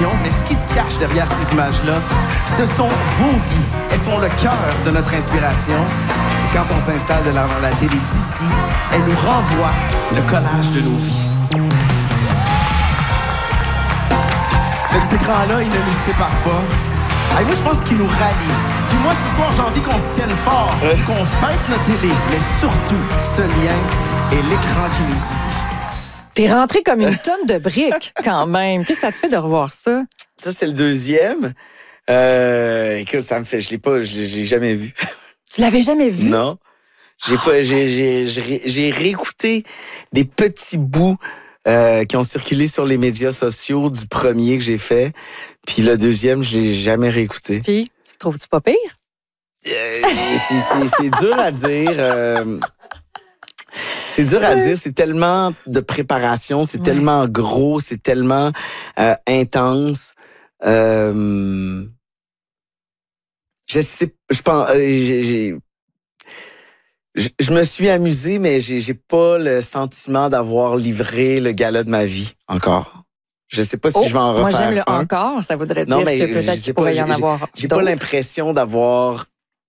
inspiration, mais ce qui se cache derrière ces images-là, ce sont vos vies. Elles sont le cœur de notre inspiration. Et quand on s'installe devant la télé d'ici, elle nous renvoie le collage de nos vies. Fait que cet écran-là, il ne nous sépare pas. Moi, je pense qu'il nous rallie. Puis moi, ce soir, j'ai envie qu'on se tienne fort, qu'on fête notre télé, mais surtout ce lien et l'écran qui nous unit. T'es rentré comme une tonne de briques, quand même. Qu'est-ce que ça te fait de revoir ça? Ça, c'est le deuxième. Écoute, ça me fait... Je l'ai jamais vu. Tu l'avais jamais vu? Non. J'ai réécouté des petits bouts qui ont circulé sur les médias sociaux du premier que j'ai fait. Puis le deuxième, je l'ai jamais réécouté. Puis, tu trouves-tu pas pire? C'est dur à dire. C'est dur à dire. C'est tellement de préparation, c'est tellement gros, c'est tellement intense. Je sais, je pense, je me suis amusé, mais j'ai pas le sentiment d'avoir livré le gala de ma vie encore. Je sais pas si je vais en refaire. Moi, j'aime le encore. Ça voudrait dire que peut-être qu'il pourrait y en avoir J'ai pas l'impression d'avoir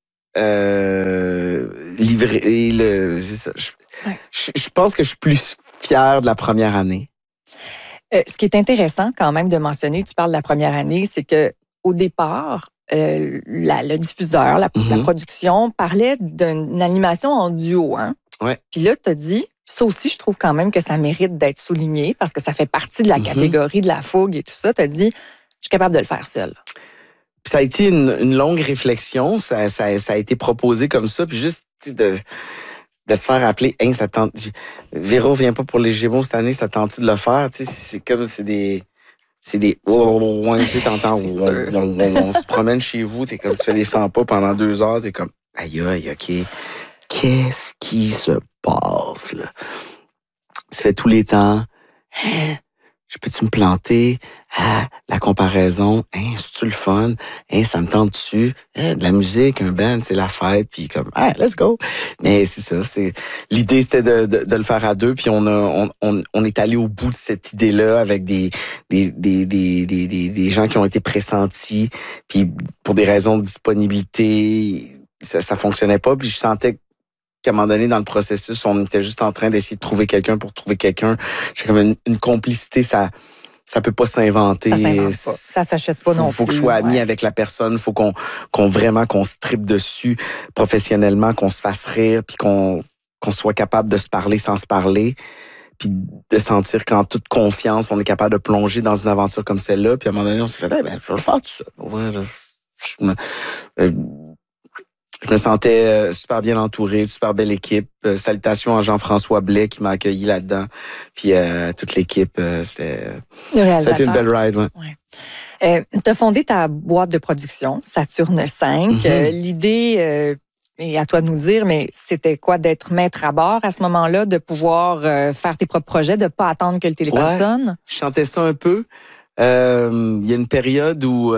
livré c'est ça. Je pense que je suis plus fier de la première année. Ce qui est intéressant quand même de mentionner, tu parles de la première année, c'est que au départ, le diffuseur, la production parlait d'une animation en duo. Hein? Ouais. Puis là, tu as dit, ça aussi, je trouve quand même que ça mérite d'être souligné parce que ça fait partie de la catégorie de la fougue et tout ça. Tu as dit, je suis capable de le faire seul. Puis ça a été une longue réflexion. Ça a été proposé comme ça. Puis juste de se faire appeler, hey, ça tente. Véro vient pas pour les Gémeaux cette année, ça tente-tu de le faire? Tu sais, c'est comme, c'est des tu sais, t'entends, on se promène chez vous, t'es comme, tu fais les 100 pas pendant 2 heures, t'es comme, aïe, OK. Qu'est-ce qui se passe, là? Tu fais tous les temps. Je peux-tu me planter? La comparaison. C'est-tu le fun? Ça me tente dessus. De la musique, un band, c'est la fête. Puis comme, let's go. Mais c'est ça. L'idée, c'était de le faire à deux. Puis on est allé au bout de cette idée-là avec des gens qui ont été pressentis. Puis pour des raisons de disponibilité, ça fonctionnait pas. Puis je sentais qu'à un moment donné, dans le processus, on était juste en train d'essayer de trouver quelqu'un pour trouver quelqu'un. J'ai comme une complicité, ça peut pas s'inventer. Ça s'invente pas. Ça s'achète pas non plus. Faut que je sois ami avec la personne. Faut qu'on se tripe dessus professionnellement, qu'on se fasse rire, puis qu'on soit capable de se parler sans se parler. Puis de sentir qu'en toute confiance, on est capable de plonger dans une aventure comme celle-là. Puis à un moment donné, on s'est fait, je vais le faire tout ça. Je me sentais super bien entouré, super belle équipe. Salutations à Jean-François Blais qui m'a accueilli là-dedans. Puis toute l'équipe, c'était une belle ride. Ouais. Tu as fondé ta boîte de production, Saturne 5. L'idée, et à toi de nous dire, mais c'était quoi d'être maître à bord à ce moment-là, de pouvoir faire tes propres projets, de ne pas attendre que le téléphone sonne? Je chantais ça un peu. Il y a une période où...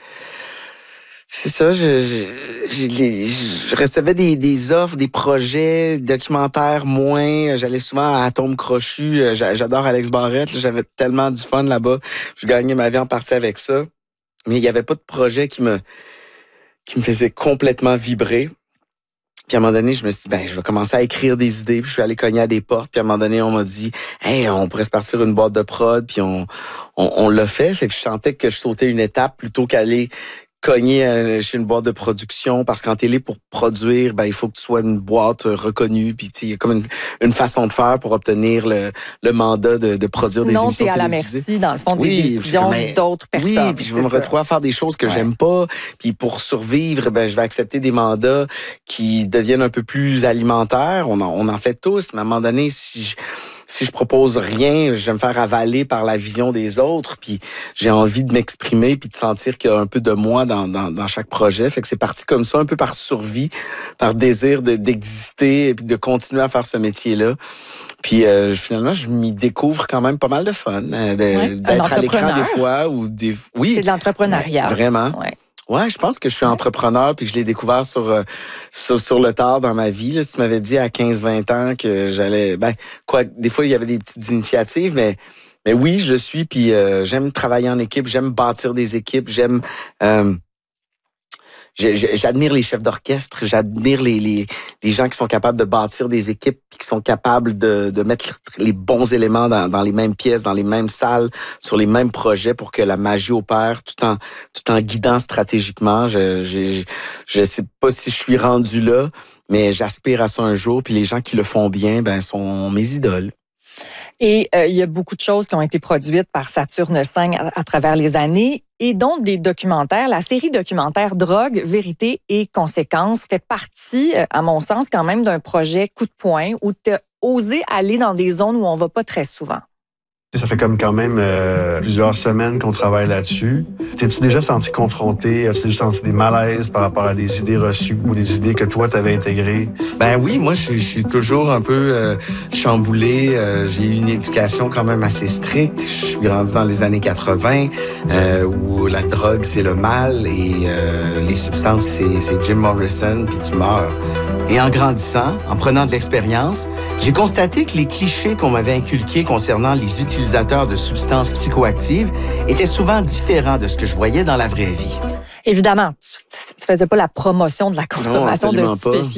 c'est ça, je recevais des offres, des projets, documentaires moins. J'allais souvent à Atome Crochu. J'adore Alex Barrette. J'avais tellement du fun là-bas. Je gagnais ma vie en partie avec ça. Mais il n'y avait pas de projet qui me faisait complètement vibrer. Puis à un moment donné, je me suis dit, je vais commencer à écrire des idées. Puis je suis allé cogner à des portes. Puis à un moment donné, on m'a dit, on pourrait se partir une boîte de prod. Puis on l'a fait. Fait que je sentais que je sautais une étape plutôt qu'aller cogner chez une boîte de production, parce qu'en télé, pour produire, il faut que tu sois une boîte reconnue, puis il y a comme une façon de faire pour obtenir le mandat de produire des émissions télévisées. Sinon, t'es à la merci, dans le fond, des décisions d'autres personnes. Oui, puis je vais me retrouver à faire des choses que j'aime pas, puis pour survivre, je vais accepter des mandats qui deviennent un peu plus alimentaires. On en fait tous, mais à un moment donné, si je propose rien, je vais me faire avaler par la vision des autres, puis j'ai envie de m'exprimer puis de sentir qu'il y a un peu de moi dans chaque projet. Fait que c'est parti comme ça, un peu par survie, par désir d'exister et puis de continuer à faire ce métier-là. Puis finalement, je m'y découvre quand même pas mal de fun, d'être à l'écran des fois. Oui, c'est de l'entrepreneuriat. Vraiment. Ouais, je pense que je suis entrepreneur puis que je l'ai découvert sur le tard dans ma vie. Là, si tu m'avais dit à 15-20 ans que j'allais... des fois, il y avait des petites initiatives, mais Mais oui, je le suis, puis j'aime travailler en équipe, j'aime bâtir des équipes, j'admire les chefs d'orchestre, j'admire les gens qui sont capables de bâtir des équipes, qui sont capables de mettre les bons éléments dans les mêmes pièces, dans les mêmes salles, sur les mêmes projets pour que la magie opère tout en guidant stratégiquement. Je sais pas si je suis rendu là, mais j'aspire à ça un jour, puis les gens qui le font bien, sont mes idoles. Et il y a beaucoup de choses qui ont été produites par Saturne V à travers les années, et dont des documentaires. La série documentaire Drogue, vérité et conséquences fait partie, à mon sens, quand même d'un projet coup de poing où tu as osé aller dans des zones où on va pas très souvent. Ça fait comme quand même plusieurs semaines qu'on travaille là-dessus. T'es-tu déjà senti confronté? As-tu déjà senti des malaises par rapport à des idées reçues ou des idées que toi, t'avais intégrées? Ben oui, moi, je suis toujours un peu chamboulé. J'ai eu une éducation quand même assez stricte. Je suis grandi dans les années 80, où la drogue, c'est le mal et les substances, c'est Jim Morrison, puis tu meurs. Et en grandissant, en prenant de l'expérience, j'ai constaté que les clichés qu'on m'avait inculqués concernant les utilisateurs de substances psychoactives étaient souvent différents de ce que je voyais dans la vraie vie. Évidemment, tu faisais pas la promotion de la consommation de stupéfiants.